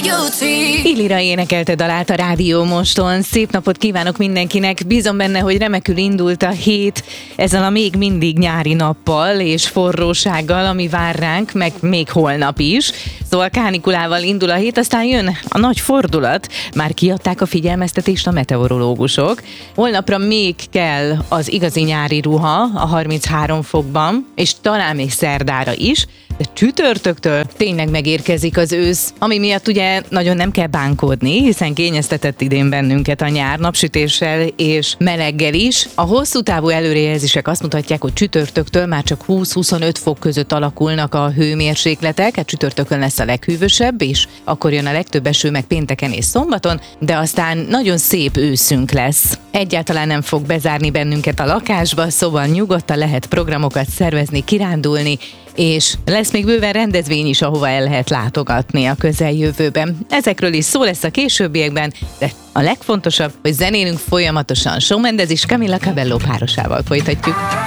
Illira énekelte dalát a Rádió Moston. Szép napot kívánok mindenkinek. Bízom benne, hogy remekül indult a hét ezzel a még mindig nyári nappal és forrósággal, ami vár ránk, meg még holnap is. Szóval kánikulával indul a hét, aztán jön a nagy fordulat. Már kiadták a figyelmeztetést a meteorológusok. Holnapra még kell az igazi nyári ruha a 33 fokban, és talán még szerdára is, de csütörtöktől tényleg megérkezik az ősz, ami miatt ugye nagyon nem kell bánkódni, hiszen kényeztetett idén bennünket a nyár napsütéssel és meleggel is. A hosszú távú előrejelzések azt mutatják, hogy csütörtöktől már csak 20-25 fok között alakulnak a hőmérsékletek, hát csütörtökön lesz a leghűvösebb, és akkor jön a legtöbb eső meg pénteken és szombaton, de aztán nagyon szép őszünk lesz. Egyáltalán nem fog bezárni bennünket a lakásba, szóval nyugodtan lehet programokat szervezni, kirándulni, és lesz még bőven rendezvény is, ahova el lehet látogatni a közeljövőben. Ezekről is szó lesz a későbbiekben, de a legfontosabb, hogy zenélünk folyamatosan. Shawn Mendes és Camila Cabello párosával folytatjuk.